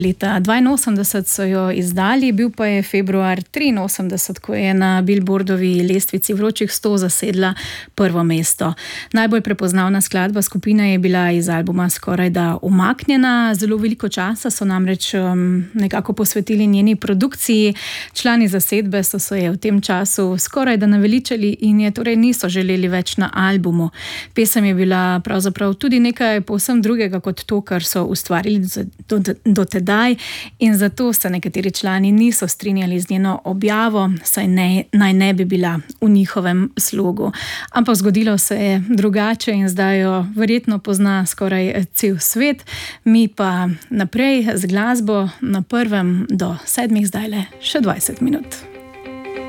Leta 1982 so jo izdali, bil pa je februar 1983, ko je na Billboardovi lestvici vročih 100 zasedla prvo mesto. Najbolj prepoznavna skladba skupine je bila iz albuma Skorajda umaknjena. Zelo veliko časa so namreč nekako posvetili njeni produkciji. Člani zasedbe so se je v tem času skorajda naveličali in je torej niso želeli več na albumu. Pesem je bila pravzaprav tudi nekaj povsem drugega kot to, kar so ustvarili do tedaj. In zato se nekateri člani niso strinjali z njeno objavo, saj naj ne bi bila v njihovem slogu. Ampak zgodilo se je drugače in zdaj jo verjetno pozna skoraj cel svet. Mi pa naprej z glasbo na prvem do 7, zdajle še 20 minut.